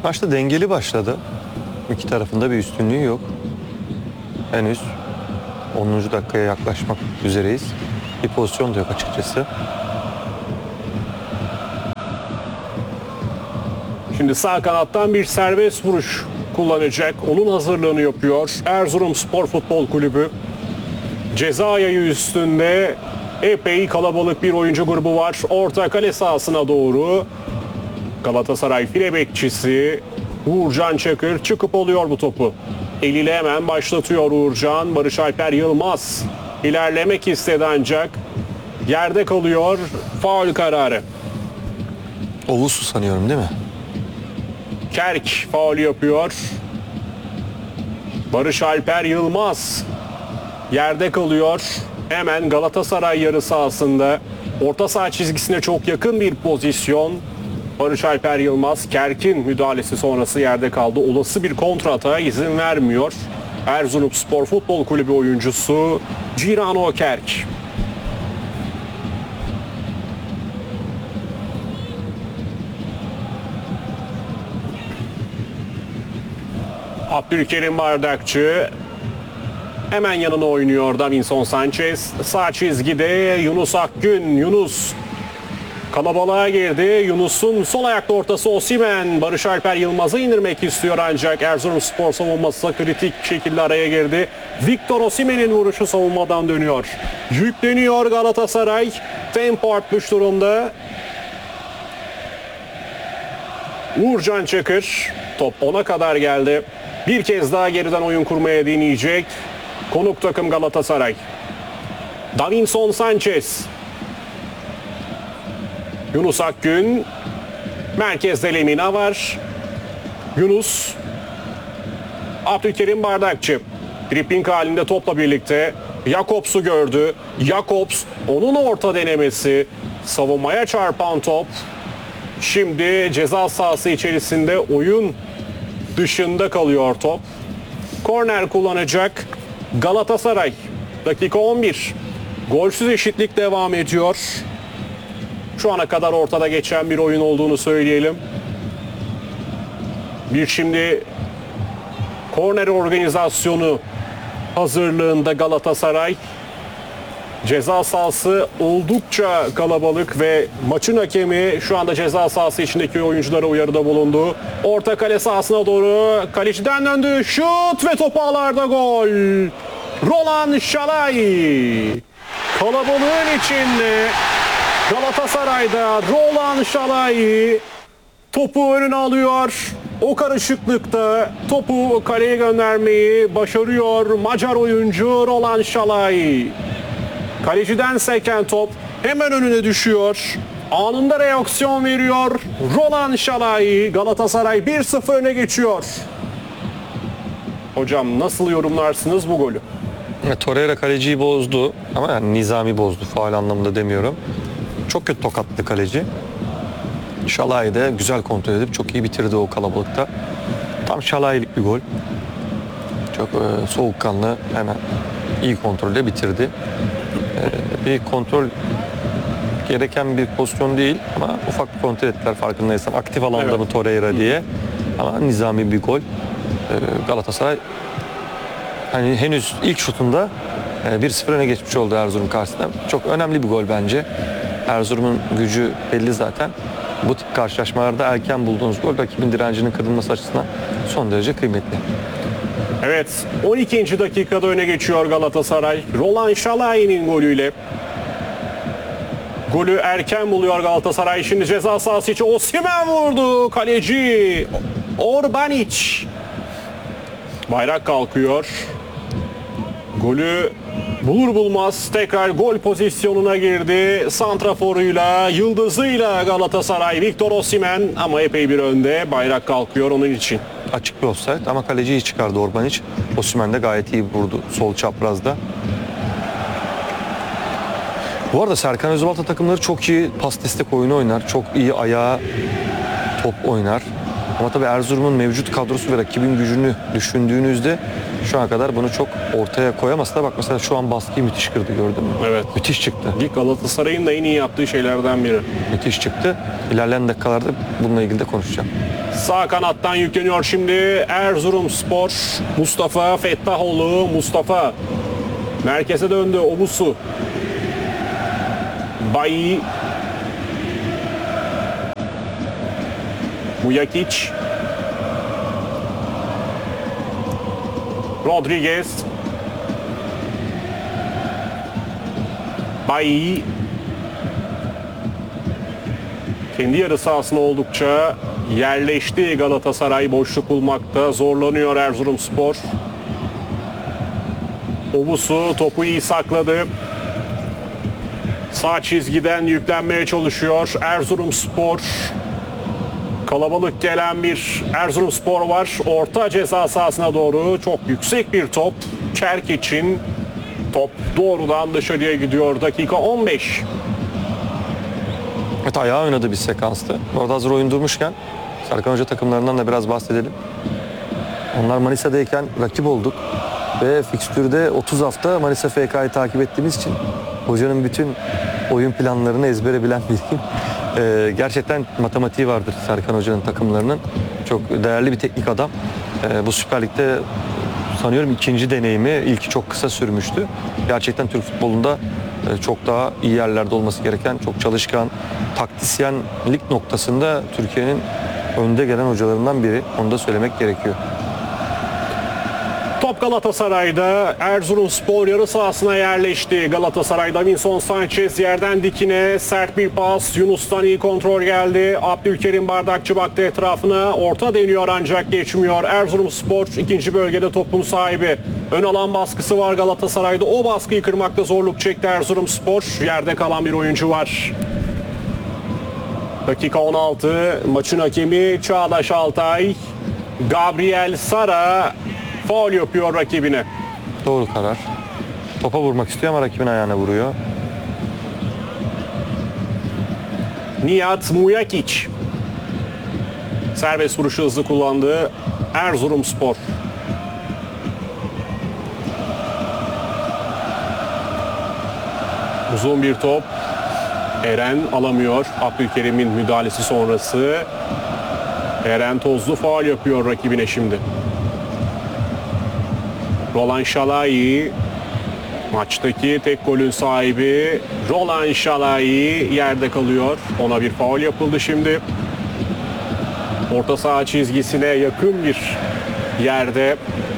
Maçta dengeli başladı. İki tarafında bir üstünlüğü yok. Henüz 10. dakikaya yaklaşmak üzereyiz. Bir pozisyon da yok açıkçası. Şimdi sağ kanattan bir serbest vuruş kullanacak. Onun hazırlığını yapıyor Erzurumspor Futbol Kulübü. Ceza yayı üstünde epey kalabalık bir oyuncu grubu var. Orta kale sahasına doğru Galatasaray file bekçisi Uğurcan Çakır çıkıp alıyor bu topu. Eliyle hemen başlatıyor Uğurcan. Barış Alper Yılmaz ilerlemek istedi ancak yerde kalıyor. Faul kararı. Ovusu sanıyorum değil mi? Kerk faul yapıyor. Barış Alper Yılmaz yerde kalıyor. Hemen Galatasaray yarı sahasında orta saha çizgisine çok yakın bir pozisyon. Barış Alper Yılmaz Kerk'in müdahalesi sonrası yerde kaldı. Olası bir kontratağa izin vermiyor Erzurumspor Futbol Kulübü oyuncusu Cirano Kerk. Abdülkerim Bardakçı hemen yanına oynuyor Davinson Sanchez. Sağ çizgide Yunus Akgün. Yunus kalabalığa girdi. Yunus'un sol ayakta ortası Osimhen. Barış Alper Yılmaz'ı indirmek istiyor ancak Erzurumspor savunması kritik şekilde araya girdi. Victor Osimhen'in vuruşu savunmadan dönüyor. Yükleniyor Galatasaray. Tempo artmış durumda. Uğurcan Çakır. Top 10'a kadar geldi. Bir kez daha geriden oyun kurmaya deneyecek konuk takım Galatasaray. Davinson Sanchez. Yunus Akgün. Merkezde Lemina var. Yunus. Abdülkerim Bardakçı. Dribbling halinde topla birlikte Jakobs'u gördü. Jakobs onun orta denemesi. Savunmaya çarpan top. Şimdi ceza sahası içerisinde oyun dışında kalıyor top. Korner kullanacak Galatasaray. Dakika 11. Golsüz eşitlik devam ediyor. Şu ana kadar ortada geçen bir oyun olduğunu söyleyelim. Bir şimdi korner organizasyonu hazırlığında Galatasaray. Ceza sahası oldukça kalabalık ve maçın hakemi şu anda ceza sahası içindeki oyunculara uyarıda bulundu. Orta kale sahasına doğru kaleciden döndü. Şut ve top ağlarda gol. Roland Şalay. Kalabalığın içinde Galatasaray'da Roland Şalay topu önüne alıyor. O karışıklıkta topu kaleye göndermeyi başarıyor Macar oyuncu Roland Şalay. Kaleciden seken top hemen önüne düşüyor. Anında reaksiyon veriyor Roland Şalay. Galatasaray 1-0 öne geçiyor. Hocam nasıl yorumlarsınız bu golü? Torreira kaleciyi bozdu ama yani nizami bozdu. Faul anlamında demiyorum. Çok kötü tokatlı kaleci. Şalay da güzel kontrol edip çok iyi bitirdi o kalabalıkta. Tam Şalay'lık bir gol. Çok soğukkanlı, hemen iyi kontrolle bitirdi. Bir kontrol gereken bir pozisyon değil ama ufak bir kontrol ettiler farkındaysan. Aktif alanda mı Torreira diye. Ama nizami bir gol. Galatasaray hani henüz ilk şutunda 1-0 öne geçmiş oldu Erzurum karşısında. Çok önemli bir gol bence. Erzurum'un gücü belli zaten. Bu tip karşılaşmalarda erken bulduğunuz gol rakibin direncinin kırılması açısından son derece kıymetli. Evet, 12. dakikada öne geçiyor Galatasaray. Roland Şalay'ın golüyle. Golü erken buluyor Galatasaray. Şimdi ceza sahası içi Osimhen vurdu. Kaleci Orbanic. Bayrak kalkıyor. Golü bulur bulmaz tekrar gol pozisyonuna girdi. Santraforuyla, yıldızıyla Galatasaray Victor Osimhen ama epey bir önde. Bayrak kalkıyor onun için. Açık bir offside ama kaleciyi çıkardı Orbanic. Osimhen de gayet iyi vurdu sol çaprazda. Bu arada Serkan Özbalta takımları çok iyi pas destek oyunu oynar. Çok iyi ayağa top oynar. Ama tabii Erzurum'un mevcut kadrosu ve rakibin gücünü düşündüğünüzde şu ana kadar bunu çok ortaya koyamasa da bak mesela şu an baskıyı müthiş kırdı, gördün mü? Evet. Müthiş çıktı. Lig Galatasaray'ın da en iyi yaptığı şeylerden biri. Müthiş çıktı. İlerleyen dakikalarda bununla ilgili de konuşacağım. Sağ kanattan yükleniyor şimdi Erzurumspor. Mustafa Fettahoğlu. Mustafa merkeze döndü. Obusu. Bayi. Mujakic. Rodriguez. Bayi. Kendi yarı sahasına oldukça yerleşti Galatasaray, boşluk bulmakta zorlanıyor Erzurumspor. Obusu topu iyi sakladı. Sağ çizgiden yüklenmeye çalışıyor Erzurumspor. Kalabalık gelen bir Erzurumspor var. Orta ceza sahasına doğru çok yüksek bir top. Çerk için top doğrudan dışarıya gidiyor. Dakika 15. Evet, ayağı oynadı bir sekanstı. Orada hazır oyun durmuşken Serkan Hoca takımlarından da biraz bahsedelim. Onlar Manisa'dayken rakip olduk ve fikstürde 30 hafta Manisa FK'yı takip ettiğimiz için hocanın bütün oyun planlarını ezbere bilen biriyim. Gerçekten matematiği vardır Serkan Hoca'nın takımlarının. Çok değerli bir teknik adam. Bu Süper Lig'de sanıyorum ikinci deneyimi, ilki çok kısa sürmüştü. Gerçekten Türk futbolunda çok daha iyi yerlerde olması gereken, çok çalışkan, taktisyenlik noktasında Türkiye'nin önde gelen hocalarından biri. Onu da söylemek gerekiyor. Top Galatasaray'da. Erzurumspor yarı sahasına yerleşti. Galatasaray'da Davinson Sanchez yerden dikine sert bir pas. Yunus'tan iyi kontrol geldi. Abdülkerim Bardakçı baktı etrafına. Orta deniyor ancak geçmiyor. Erzurumspor ikinci bölgede topun sahibi. Ön alan baskısı var Galatasaray'da. O baskıyı kırmakta zorluk çekti Erzurumspor. Yerde kalan bir oyuncu var. Dakika 16. Maçın hakemi Çağdaş Altay. Gabriel Sara faul yapıyor rakibine. Doğru karar. Topa vurmak istiyor ama rakibin ayağına vuruyor. Nihat Mujakic. Serbest vuruşu hızlı kullandı Erzurumspor. Uzun bir top. Eren alamıyor. Abdülkerim'in müdahalesi sonrası. Eren tozlu faul yapıyor rakibine şimdi. Roland Şalai maçtaki tek golün sahibi. Roland Şalai yerde kalıyor. Ona bir faul yapıldı şimdi. Orta saha çizgisine yakın bir yerde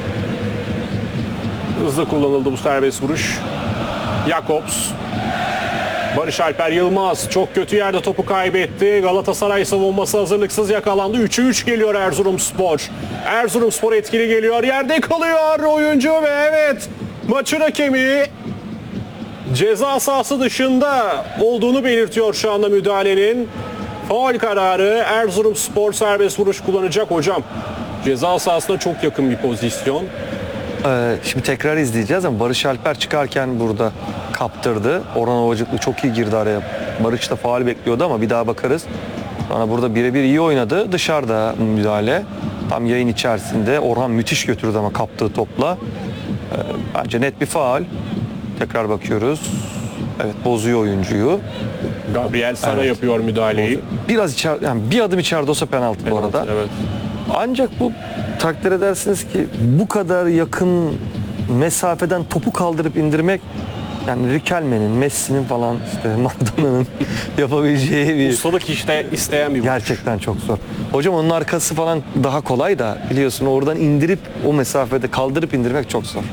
hızlı kullanıldı bu serbest vuruş. Jakobs. Barış Alper Yılmaz çok kötü yerde topu kaybetti. Galatasaray savunması hazırlıksız yakalandı. 3'e 3 geliyor Erzurumspor. Erzurumspor etkili geliyor. Yerde kalıyor oyuncu ve evet, maçın hakemi ceza sahası dışında olduğunu belirtiyor şu anda müdahalenin. Faul kararı. Erzurumspor serbest vuruş kullanacak hocam. Ceza sahasına çok yakın bir pozisyon. Şimdi tekrar izleyeceğiz ama Barış Alper çıkarken burada kaptırdı. Orhan Ovacıklı çok iyi girdi araya. Barış da faul bekliyordu ama bir daha bakarız. Sonra burada birebir iyi oynadı. Dışarıda müdahale. Tam yayın içerisinde. Orhan müthiş götürdü ama kaptığı topla. Bence net bir faul. Tekrar bakıyoruz. Evet, bozuyor oyuncuyu. Gabriel Sara yapıyor müdahaleyi. Biraz içer, yani bir adım içeride olsa penaltı bu arada. Evet. Ancak bu takdir edersiniz ki bu kadar yakın mesafeden topu kaldırıp indirmek, yani Riquelme'nin, Messi'nin falan, işte Maradona'nın yapabileceği bir... Ustalık işte isteyen bir vuruş. Gerçekten çok zor. Hocam onun arkası falan daha kolay da biliyorsun, oradan indirip o mesafede kaldırıp indirmek çok zor.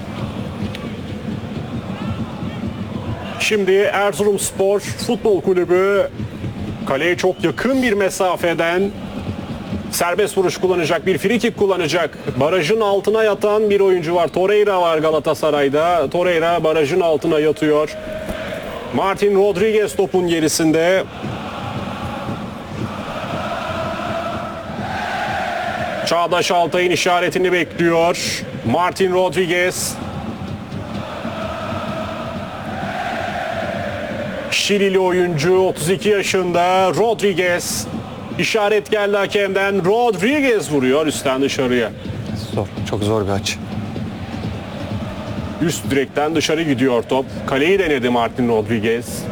Şimdi Erzurumspor Futbol Kulübü kaleye çok yakın bir mesafeden serbest vuruş kullanacak, bir free kick kullanacak. Barajın altına yatan bir oyuncu var. Torreira var Galatasaray'da. Torreira barajın altına yatıyor. Martin Rodriguez topun gerisinde. Çağdaş Altay'ın işaretini bekliyor. Martin Rodriguez. Şilili oyuncu 32 yaşında Rodriguez. İşaret geldi hakemden. Rodriguez vuruyor üstten dışarıya. Zor. Çok zor bir açı. Üst direkten dışarı gidiyor top. Kaleyi denedi Martin Rodriguez.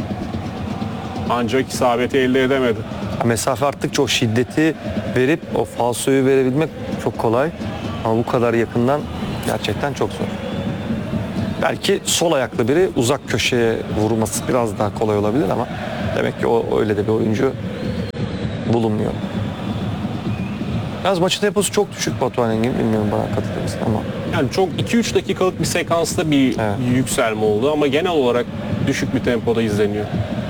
Ancak isabeti elde edemedi. Mesafe arttıkça o şiddeti verip o falsoyu verebilmek çok kolay. Ama bu kadar yakından gerçekten çok zor. Belki sol ayaklı biri uzak köşeye vurması biraz daha kolay olabilir ama demek ki o öyle de bir oyuncu bulunmuyor. Yalnız maçın temposu çok düşük Batuhan Engin. Bilmiyorum bana katılır mısın ama. Yani çok 2-3 dakikalık bir sekansta bir Evet. yükselme oldu ama genel olarak düşük bir tempoda izleniyor.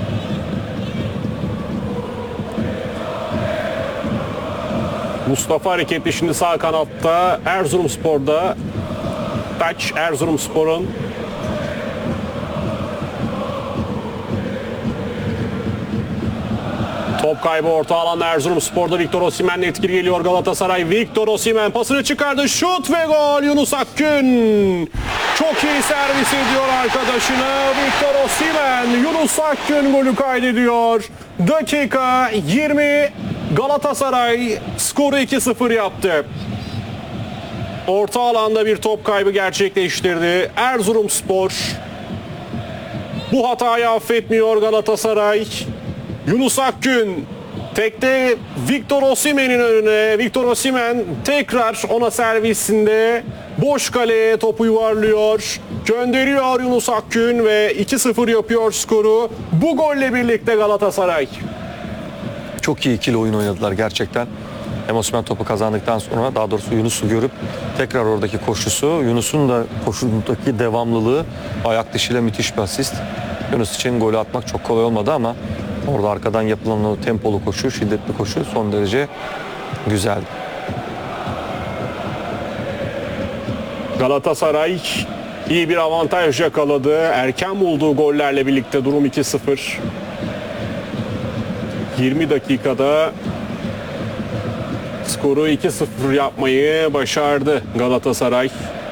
Mustafa hareketli şimdi sağ kanatta. Erzurumspor'da taç Erzurumspor'un. Top kaybı orta alanda Erzurumspor'da Victor Osimhen'le etkili geliyor Galatasaray. Victor Osimhen pasını çıkardı. Şut ve gol Yunus Akgün. Çok iyi servis ediyor arkadaşını. Victor Osimhen Yunus Akgün golü kaydediyor. Dakika 20 Galatasaray skoru 2-0 yaptı. Orta alanda bir top kaybı gerçekleştirdi. Erzurumspor bu hatayı affetmiyor Galatasaray. Yunus Akgün tekte Victor Osimhen'in önüne. Victor Osimhen tekrar ona servisinde boş kaleye topu yuvarlıyor. Gönderiyor Yunus Akgün ve 2-0 yapıyor skoru. Bu golle birlikte Galatasaray. Çok iyi ikili oyun oynadılar gerçekten. Hem Osimhen topu kazandıktan sonra daha doğrusu Yunus'u görüp tekrar oradaki koşusu, Yunus'un da koşudaki devamlılığı, ayak dışıyla müthiş bir asist. Yunus için golü atmak çok kolay olmadı ama orada arkadan yapılan o tempolu koşu, şiddetli koşu son derece güzeldi. Galatasaray iyi bir avantaj yakaladı. Erken bulduğu gollerle birlikte durum 2-0. 20 dakikada skoru 2-0 yapmayı başardı Galatasaray.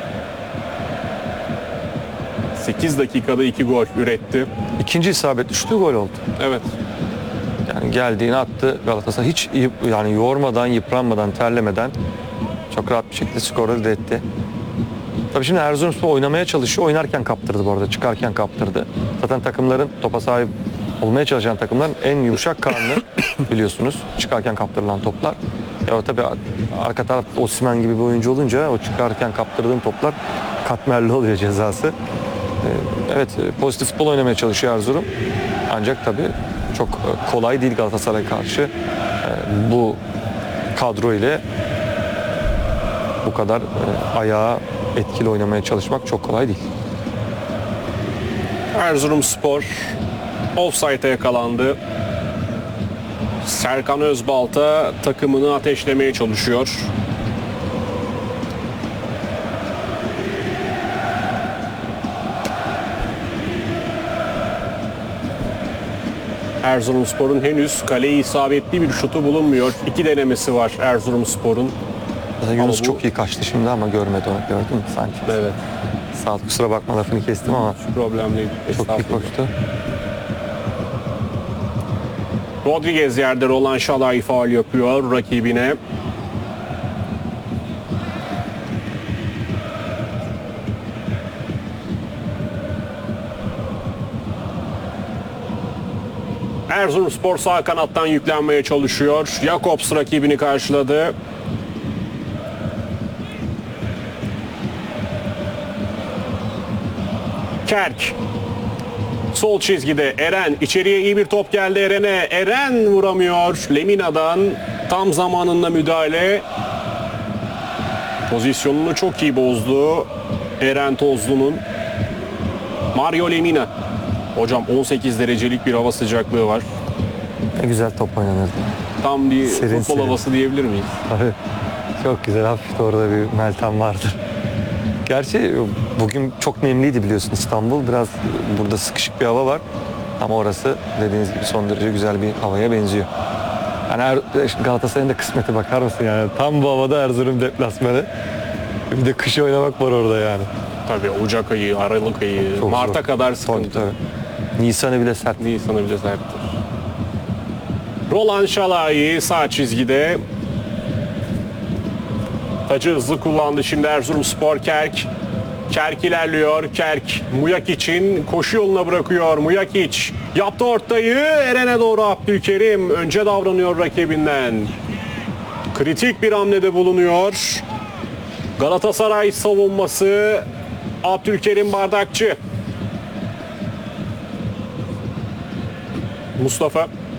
8 dakikada 2 gol üretti. İkinci isabet düştüğü gol oldu. Evet. Yani geldiğini attı Galatasaray. Hiç yani yormadan, yıpranmadan, terlemeden çok rahat bir şekilde skoru elde etti. Tabii şimdi Erzurumspor oynamaya çalışıyor. Oynarken kaptırdı bu arada. Çıkarken kaptırdı. Zaten takımların topa sahip olmaya çalışan takımların en yumuşak karnı biliyorsunuz. Çıkarken kaptırılan toplar. Ya tabii arka tarafta Osimhen gibi bir oyuncu olunca o çıkarken kaptırdığın toplar katmerli oluyor cezası. Evet, pozitif futbol oynamaya çalışıyor Erzurum. Ancak tabii çok kolay değil Galatasaray karşı. Bu kadro ile bu kadar ayağa etkili oynamaya çalışmak çok kolay değil. Erzurumspor offside'e yakalandı. Serkan Özbalta takımını ateşlemeye çalışıyor. Erzurumspor'un henüz kaleye isabetli bir şutu bulunmuyor. 2 denemesi var Erzurumspor'un. Yunus bu- çok iyi kaçtı şimdi ama görmedi onu, gördün mü sanki? Evet. Sağ ol, kusura bakma lafını kestim ama Problem değil. çok iyi koştu. Rodriguez yerde Roland Şalay faul yapıyor rakibine. Erzurumspor sağ kanattan yüklenmeye çalışıyor. Jakobs rakibini karşıladı. Kerk. Sol çizgide Eren. İçeriye iyi bir top geldi Eren'e. Eren vuramıyor. Lemina'dan tam zamanında müdahale. Pozisyonunu çok iyi bozdu Eren Tozlu'nun. Mario Lemina. Hocam 18 derecelik bir hava sıcaklığı var. Ne güzel top oynanırdı. Tam bir Serin futbol serin. havası diyebilir miyiz? Tabii. Çok güzel, hafif de orada bir meltem vardır. Gerçi bugün çok nemliydi biliyorsun İstanbul. Biraz burada sıkışık bir hava var. Ama orası dediğiniz gibi son derece güzel bir havaya benziyor. Yani Galatasaray'ın da kısmeti, bakar mısın yani? Tam bu havada Erzurum deplasmanı. Bir de kış oynamak var orada yani. Tabii Ocak ayı, Aralık ayı, Çok Mart'a zor. kadar Tabii, sıkıntı. tabii. Nisan'ı bile sert. Nisan'ı bile serttir. Roland Şalai sağ çizgide. Tacı hızlı kullandı şimdi Erzurumspor. Kerk ilerliyor. Kerk Muyak için koşu yoluna bırakıyor. Mujakic yaptı ortayı. Eren'e doğru Abdülkerim. Önce davranıyor rakibinden. Kritik bir hamlede bulunuyor. Galatasaray savunması. Abdülkerim Bardakçı. Mustafa